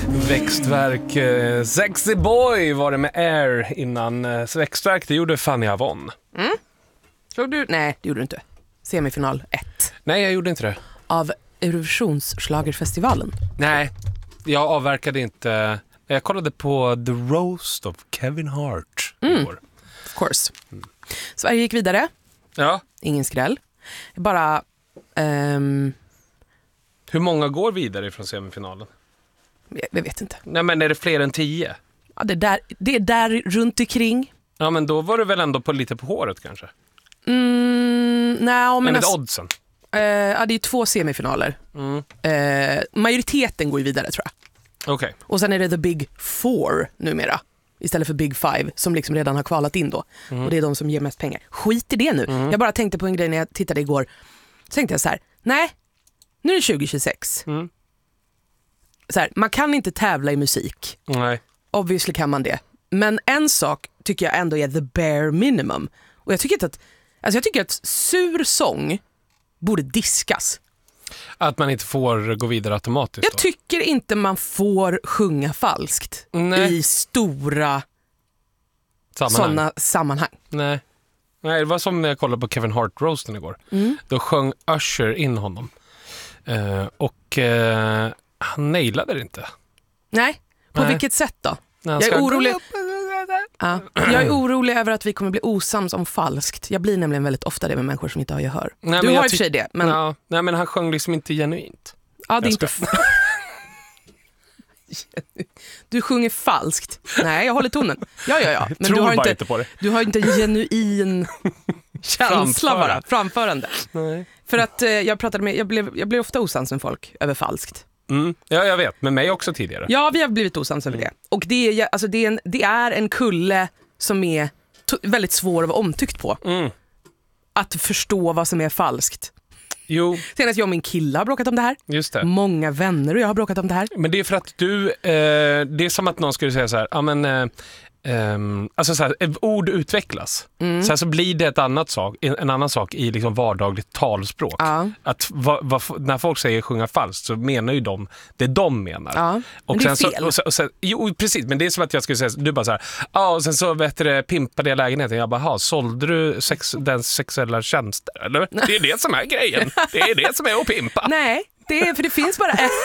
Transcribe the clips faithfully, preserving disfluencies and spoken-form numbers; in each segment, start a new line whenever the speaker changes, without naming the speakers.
Växtverk, eh, Sexy Boy var det med Air innan. Eh, Växtverk, det gjorde Fanny Avon.
Mm. Såg du? Nej, det gjorde du inte. Semifinal ett.
Nej, jag gjorde inte det.
Av Eurovisionsschlagerfestivalen.
Nej, jag avverkade inte. Jag kollade på The Roast of Kevin Hart
Mm.
igår.
Of course. Mm. Sverige gick vidare.
Ja.
Ingen skräll. Bara... Um...
Hur många går vidare från semifinalen?
Jag, jag vet inte.
Nej, men är det fler än tio?
Ja, det, där, det är där runt omkring.
Ja, men då var det väl ändå på lite på håret kanske?
Mm, nej, men
men
alltså,
är det oddsen?
Uh, ja, det är två semifinaler. Mm. Uh, majoriteten går ju vidare, tror jag.
Okej. Okay.
Och sen är det the big four numera. Istället för big five som liksom redan har kvalat in då. Mm. Och det är de som ger mest pengar. Skit i det nu. Mm. Jag bara tänkte på en grej när jag tittade igår. Så tänkte jag så här, nej, nu är det tjugo tjugosex. Mm. Så här, man kan inte tävla i musik.
Nej.
Obviously kan man det. Men en sak tycker jag ändå är the bare minimum. Och jag tycker inte att, alltså jag tycker att sur sång borde diskas.
Att man inte får gå vidare automatiskt?
Jag
då.
tycker inte man får sjunga falskt. Nej. I stora sammanhang. Sådana sammanhang.
Nej. Nej, det var som när jag kollade på Kevin Hart-roasten igår. Mm. Då sjöng Usher in honom. Uh, och uh, han nailade det inte.
Nej, på Nej. Vilket sätt då? Jag är orolig... Ja. Jag är orolig över att vi kommer bli osams om falskt. Jag blir nämligen väldigt ofta det med människor som inte har gehör. Nej, du har i och för sig det. Men...
Ja, nej, men han sjöng liksom inte genuint.
Ja, det är inte... Du sjunger falskt. Nej, jag håller tonen. Ja, ja, ja. Men
Tror
du har inte,
inte på det.
Du har inte en genuin känsla bara. Framförande.
Nej.
För att eh, jag pratade med... Jag blev, jag blev ofta osams med folk över falskt.
Mm. Ja, jag vet. Men mig också tidigare.
Ja, vi har blivit osams över mm. det. Och det är, alltså, det, är en, det är en kulle som är to- väldigt svår att vara omtyckt på. Mm. Att förstå vad som är falskt.
Jo.
Senast jag och min kille har bråkat om det här.
Just det.
Många vänner och jag har bråkat om det här.
Men det är för att du... Eh, det är som att någon skulle säga så här... Ja, men... Eh, Um, alltså så här, ord utvecklas. Mm. Så här så blir det ett annat sak, en annan sak i liksom vardagligt talspråk. Ja. Att va, va, när folk säger sjunga falskt så menar ju de det de menar.
Ja,
och
men det är
sen
fel.
Så, och sen, och sen, jo, precis, men det är som att jag skulle säga, du bara så här, ja, och sen så vet du, pimpade jag lägenheten. Jag bara, ha, sålde du sex, den sexuella tjänster? Eller? Det är det som är grejen. Det är det som är att pimpa.
Nej, det är, för det finns bara ett...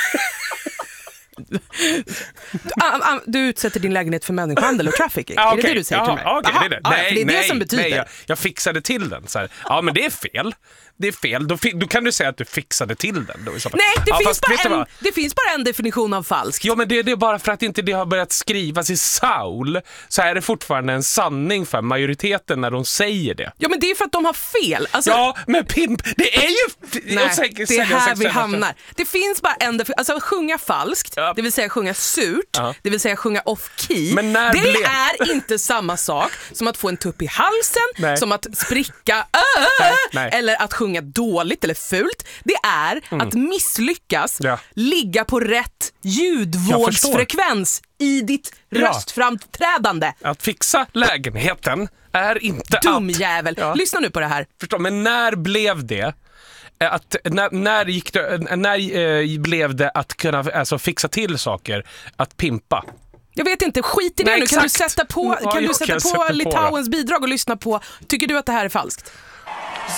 Du, du utsätter din lägenhet för människohandel och trafficking.
Ah, okay.
Är det det du säger
ja,
till mig?
Okay, det är det.
Aha,
nej,
det är
nej,
det som betyder.
Nej, jag, jag fixade till den. Så här. Ja, men det är fel. Det är fel. Då, då kan du säga att du fixade till den. Då,
nej, det,
ja,
finns
fast,
bara en, det finns bara en definition av falskt.
Ja, men det, det är bara för att inte det har börjat skrivas i Saul. Så är det fortfarande en sanning för majoriteten när de säger det.
Ja, men det är för att de har fel. Alltså,
ja, men pimp, det är ju...
Nej,
säkert,
det är här vi hamnar. Det finns bara en definition. Alltså sjunga falskt, ja. Det vill säga sjunga surt, ja. Det vill säga sjunga off-key. Men när det blev... är inte samma sak som att få en tupp i halsen, nej. Som att spricka äh, nej, nej. Eller att sjunga dåligt eller fult. Det är mm. att misslyckas, ja. Ligga på rätt ljudvågsfrekvens i ditt ja. Röstframträdande.
Att fixa lägenheten är inte
dum
att...
jävel. Ja. Lyssna nu på det här.
Förstå, men när blev det att när, när gick det när eh, blev det att kunna alltså fixa till saker, att pimpa?
Jag vet inte, skit i det. Nej, nu. Kan du sätta på,
ja,
kan du sätta
kan
på
sätta
Litauens
på
bidrag och lyssna på. Tycker du att det här är falskt?